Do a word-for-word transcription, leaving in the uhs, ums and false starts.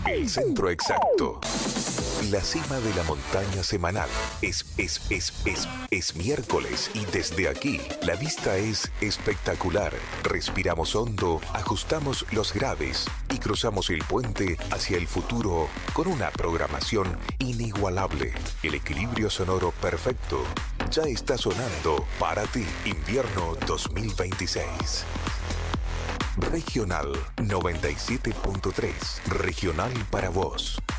El centro exacto. La cima de la montaña semanal. Es, es, es, es, es miércoles y desde aquí la vista es espectacular. Respiramos hondo, ajustamos los graves y cruzamos el puente hacia el futuro con una programación inigualable. El equilibrio sonoro perfecto. Ya está sonando para ti, invierno dos mil veintiséis. Regional noventa y siete punto tres. Regional para vos.